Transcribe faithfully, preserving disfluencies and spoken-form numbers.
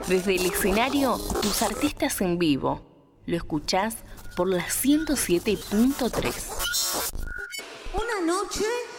Desde el escenario, tus artistas en vivo. Lo escuchás por la ciento siete punto tres. Una noche